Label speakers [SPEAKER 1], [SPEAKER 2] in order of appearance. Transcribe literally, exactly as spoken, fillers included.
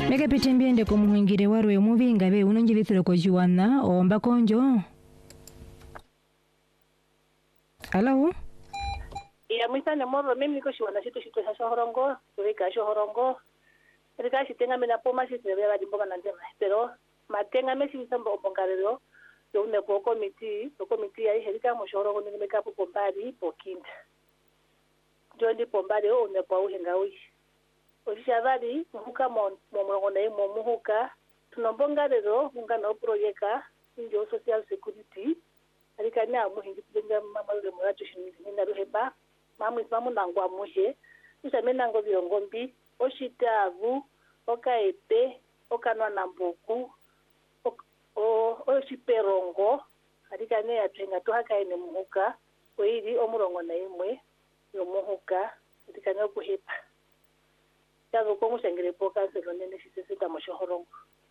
[SPEAKER 1] Mega pitembiende ko muhingire warwe muvinga be unonjibithiro ko juwana omba konjo. Hello?
[SPEAKER 2] Ya mwisane moro mimi niko shiwana shitu shitu sa shohorongo, tuweka shohorongo. Rika shitenga mina poma shitu ya dimboga na ndema. Pero matenga mesi bisambo bongarero. Yo une ko komiti, ko komiti ya herika mo shohorongo ni meka po pombari pokinda. Jo ndi pombari o une kwa uhenga wi. Oshavali muka mo mo na mo muhuka. Tunombongarero munga no projeka injo social security. Rika nya muhingi kujenga mama le muracho shini na ruheba. Mamu isimamu nangwa muhe, usame nango viongo,mbi, oshitavu, okaepe, okanwa nambuku, oshiperongo, harika ne ya tuhenga tuhaka ene muhuka, oiri omurongo na imwe, yo muhuka, harika ne okuhepa. Yago kongu shangire poka nselo nene shisesita moshohorongo.